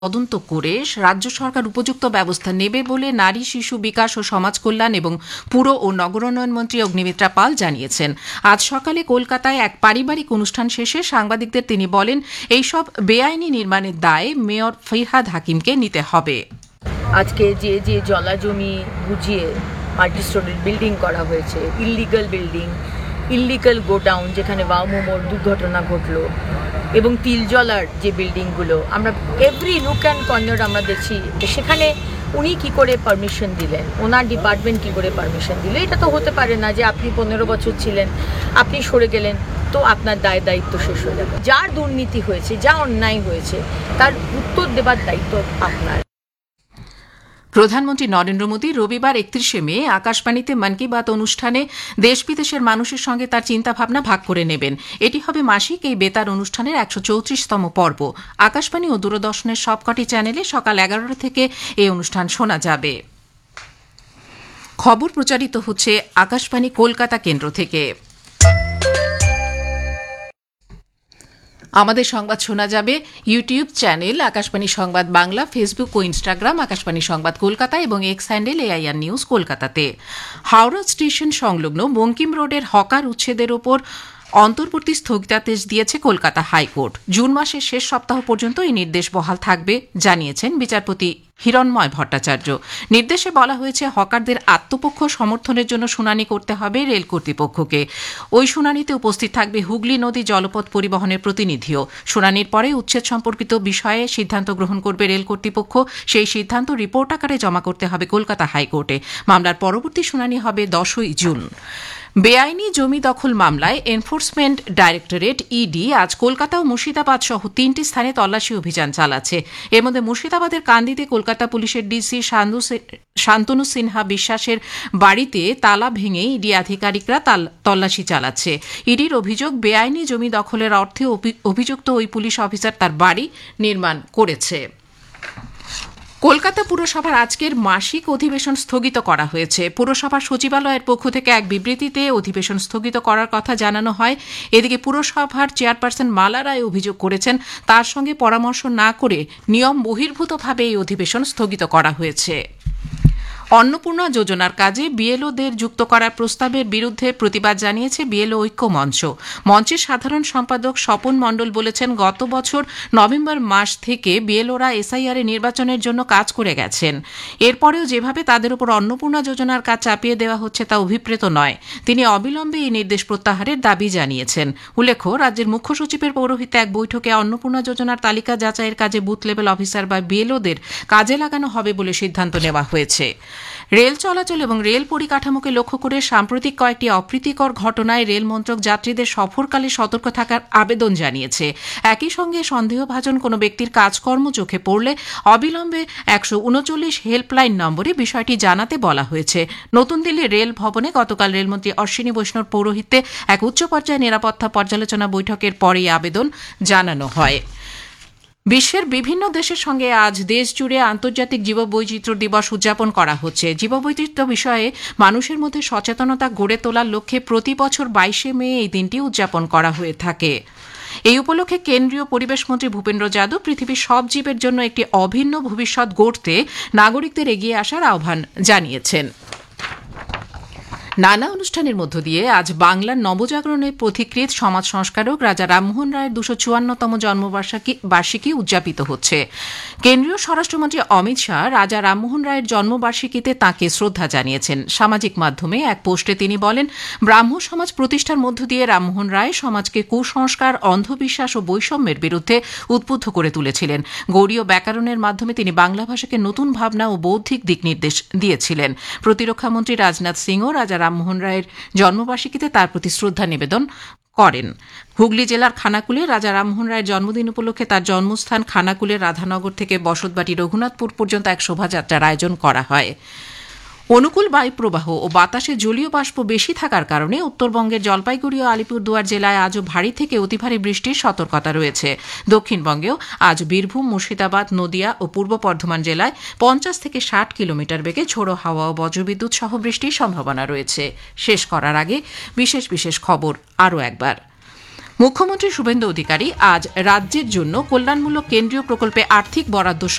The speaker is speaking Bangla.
তদন্ত করে রাজ্য সরকার উপযুক্ত ব্যবস্থা নেবে বলে নারী শিশু বিকাশ ও সমাজ কল্যাণ এবং পুর ও নগরোন্নয়ন মন্ত্রী অগ্নিমিত্রা পাল জানিয়েছেন। আজ সকালে কলকাতায় এক পারিবারিক অনুষ্ঠান শেষে সাংবাদিকদের তিনি বলেন, এইসব বেআইনি নির্মাণের দায় মেয়র ফিরহাদ হাকিমকে নিতে হবে। আজকে যে যে জলাজমি বুঝিয়ে মাল্টি স্টোরি বিল্ডিং করা হয়েছে, ইললিগাল বিল্ডিং, ইললিগাল গোডাউন যেখানে বাউমোমোর দুর্ঘটনা ঘটলো, এবং তিলজলার যে বিল্ডিংগুলো আমরা এভরি নুক অ্যান্ড কর্নার আমরা দেখছি, সেখানে উনি কি করে পারমিশন দিলেন, ওনার ডিপার্টমেন্ট কি করে পারমিশন দিল? এটা তো হতে পারে না যে আপনি 15 বছর ছিলেন, আপনি সরে গেলেন, তো আপনার দায়িত্ব শেষ হয়ে যাবে। যার দুর্নীতি হয়েছে, যা অন্যায় হয়েছে, তার উত্তর দেবার দায়িত্ব আপনার। প্রধানমন্ত্রী নরেন্দ্র মোদী রবিবার 31শে মে আকাশবাণীতে মন কি বাত অনুষ্ঠানে দেশ বিদেশের মানুষের সঙ্গে তার চিন্তাভাবনা ভাগ করে নেবেন। এটি হবে মাসিক এই বেতার অনুষ্ঠানের 134তম পর্ব। আকাশবাণী ও দূরদর্শনের সবকটি চ্যানেলে সকাল 11টা থেকে এই অনুষ্ঠান শোনা যাবে। খবর প্রচারিত হচ্ছে আকাশবাণী কলকাতা কেন্দ্র থেকে। আমাদের সংবাদ শোনা যাবে ইউটিউব চ্যানেল আকাশবাণী সংবাদ বাংলা, ফেসবুক ও ইনস্টাগ্রাম আকাশবাণী সংবাদ কলকাতা এবং এক্স হ্যান্ডেল AIR নিউজ কলকাতাতে। হাওড়া স্টেশন সংলগ্ন বঙ্কিম রোডের হকার উচ্ছেদের ওপর অন্তর্বর্তী স্থগিতাদেশ দিয়েছে কলকাতা হাইকোর্ট। জুন মাসের শেষ সপ্তাহ পর্যন্ত এই নির্দেশ বহাল থাকবে জানিয়েছেন বিচারপতি হিরণময় ভট্টাচার্য। নির্দেশে বলা হয়েছে, হকারদের আত্মপক্ষ সমর্থনের জন্য শুনানি করতে হবে রেল কর্তৃপক্ষকে। ওই শুনানিতে উপস্থিত থাকবে হুগলি নদী জলপথ পরিবহনের প্রতিনিধিও। শুনানির পরে উচ্ছেদ সম্পর্কিত বিষয়ে সিদ্ধান্ত গ্রহণ করবে রেল কর্তৃপক্ষ। সেই সিদ্ধান্ত রিপোর্ট আকারে জমা করতে হবে কলকাতা হাইকোর্টে। মামলার পরবর্তী শুনানি হবে 10ই জুন। বেআইনি জমি দখল মামলায় এনফোর্সমেন্ট ডাইরেক্টরেট ইডি আজ কলকাতা ও মুর্শিদাবাদ সহ 3টি স্থানে তল্লাশি অভিযান চালাচ্ছে। এর মধ্যে মুর্শিদাবাদের কান্দিতে কলকাতা পুলিশের ডিসি শান্তনু সিনহা বিশ্বাসের বাড়িতে তালা ভেঙে ইডি আধিকারিকরা তল্লাশি চালাচ্ছে। ইডির অভিযোগ, বেআইনি জমি দখলের অর্থে অভিযুক্ত ওই পুলিশ অফিসার তার বাড়ি নির্মাণ করেছে। কলকাতা পুরসভার আজকের মাসিক অধিবেশন স্থগিত করা হয়েছে। পুরসভার সচিবালয়ের পক্ষ থেকে এক বিবৃতিতে অধিবেশন স্থগিত করার কথা জানানো হয়। এদিকে পুরসভার চেয়ারপারসন মালা রায় অভিযোগ করেছেন, তার সঙ্গে পরামর্শ না করে নিয়ম বহির্ভূতভাবে এই অধিবেশন স্থগিত করা হয়েছে। অন্নপূর্ণা যোজনার কাজে বিএলওদের যুক্ত করার প্রস্তাবের বিরুদ্ধে প্রতিবাদ জানিয়েছে বিএলও ঐক্য মঞ্চ। মঞ্চের সাধারণ সম্পাদক স্বপন মণ্ডল বলেছেন, গত বছর নভেম্বর মাস থেকে বিএলওরা SIR নির্বাচনের জন্য কাজ করে গেছেন। এরপরেও যেভাবে তাদের উপর অন্নপূর্ণা যোজনার কাজ চাপিয়ে দেওয়া হচ্ছে তা অভিপ্রেত নয়। তিনি অবিলম্বে এই নির্দেশ প্রত্যাহারের দাবি জানিয়েছেন। উল্লেখ্য, রাজ্যের মুখ্য সচিবের পৌরোহিত্যে এক বৈঠকে অন্নপূর্ণা যোজনার তালিকা যাচাইয়ের কাজে বুথ লেভেল অফিসার বা বিএলওদের কাজে লাগানো হবে বলে সিদ্ধান্ত নেওয়া হয়েছে। রেল চলাচল এবং রেল পরিকাঠামোকে লক্ষ্য করে সাম্প্রতিক কয়েকটি অপ্রীতিকর ঘটনায় রেল মন্ত্রক যাত্রীদের সফরকালে সতর্ক থাকার আবেদন জানিয়েছে। একই সঙ্গে সন্দেহভাজন কোনো ব্যক্তির কাজকর্ম চোখে পড়লে অবিলম্বে 139 হেল্পলাইন নম্বরে বিষয়টি জানাতে বলা হয়েছে। নতুন দিল্লির রেল ভবনে গতকাল রেলমন্ত্রী অশ্বিনী বৈষ্ণব পৌরোহিত্যে এক উচ্চ পর্যায়ে নিরাপত্তা পর্যালোচনা বৈঠকের পরেই আবেদন জানানো হয়। বিশ্বের বিভিন্ন দেশের সঙ্গে আজ দেশজুড়ে আন্তর্জাতিক জীববৈচিত্র্য দিবস উদযাপন করা হচ্ছে। জীববৈচিত্র্য বিষয়ে মানুষের মধ্যে সচেতনতা গড়ে তোলার লক্ষ্যে প্রতি বছর 22শে মে এই দিনটি উদযাপন করা হয়ে থাকে। এই উপলক্ষে কেন্দ্রীয় পরিবেশ মন্ত্রী ভূপেন্দ্র যাদব পৃথিবীর সব জীবের জন্য একটি অভিন্ন ভবিষ্যৎ গড়তে নাগরিকদের এগিয়ে আসার আহ্বান জানিয়েছেন। নানা অনুষ্ঠানের মধ্য দিয়ে আজ বাংলার নবজাগরণের পথিকৃৎ সমাজ সংস্কারক রাজা রামমোহন রায়ের 254তম জন্মবার্ষিকী উদযাপিত হচ্ছে। কেন্দ্রীয় স্বরাষ্ট্রমন্ত্রী অমিত শাহ রাজা রামমোহন রায়ের জন্মবার্ষিকীতে তাঁকে শ্রদ্ধা জানিয়েছেন। সামাজিক মাধ্যমে এক পোস্টে তিনি বলেন, ব্রাহ্ম সমাজ প্রতিষ্ঠার মধ্য দিয়ে রামমোহন রায় সমাজকে কুসংস্কার, অন্ধবিশ্বাস ও বৈষম্যের বিরুদ্ধে উদ্বুদ্ধ করে তুলেছিলেন। গৌড়ীয় ব্যাকরণের মাধ্যমে তিনি বাংলা ভাষাকে নতুন ভাবনা ও বৌদ্ধিক দিক নির্দেশ দিয়েছিলেন। প্রতিরক্ষামন্ত্রী রাজনাথ সিংও রাজা রামমোহন রায়ের জন্মবার্ষিকীতে তার প্রতি শ্রদ্ধা নিবেদন করেন। হুগলি জেলার খানাকুলে রাজা রামমোহন রায়ের জন্মদিন উপলক্ষে তার জন্মস্থান খানাকুলের রাধানগর থেকে বসতবাটি রঘুনাথপুর পর্যন্ত এক শোভাযাত্রার আয়োজন করা হয়। অনুকূল বায়ুপ্রবাহ ও বাতাসে জলীয় বাষ্প বেশি থাকার কারণে উত্তরবঙ্গের জলপাইগুড়ি ও আলিপুরদুয়ার জেলায় আজও ভারী থেকে অতি ভারী বৃষ্টির সতর্কতা রয়েছে। দক্ষিণবঙ্গেও আজ বীরভূম, মুর্শিদাবাদ, নদিয়া ও পূর্ব বর্ধমান জেলায় 50 থেকে 60 কিলোমিটার বেগে ঝোড়ো হাওয়া ও বজ্রবিদ্যুৎ সহ বৃষ্টির সম্ভাবনা রয়েছে। শেষ করার আগে বিশেষ বিশেষ খবর আরও একবার। মুখ্যমন্ত্রী শুভেন্দু অধিকারী আজ রাজ্যের জন্য কল্যাণমূলক কেন্দ্রীয় প্রকল্পে আর্থিক বরাদ্দ